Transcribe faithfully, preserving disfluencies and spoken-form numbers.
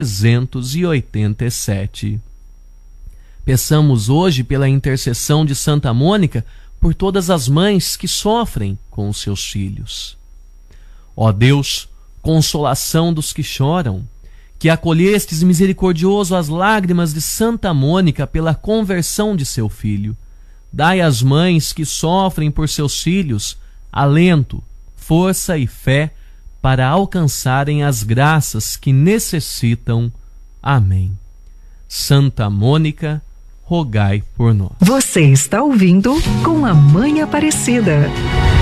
trezentos e oitenta e sete. Peçamos hoje pela intercessão de Santa Mônica por todas as mães que sofrem com os seus filhos. Ó Deus, consolação dos que choram, que acolhestes misericordioso as lágrimas de Santa Mônica pela conversão de seu filho, dai às mães que sofrem por seus filhos alento, força e fé para alcançarem as graças que necessitam. Amém. Santa Mônica, rogai por nós. Você está ouvindo Com a Mãe Aparecida.